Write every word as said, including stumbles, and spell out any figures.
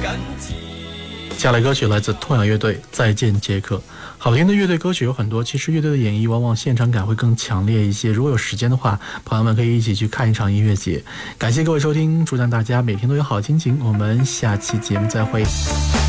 接下来歌曲来自痛仰乐队《再见杰克》。好听的乐队歌曲有很多，其实乐队的演绎往往现场感会更强烈一些。如果有时间的话，朋友们可以一起去看一场音乐节。感谢各位收听，祝愿大家每天都有好心情。我们下期节目再会。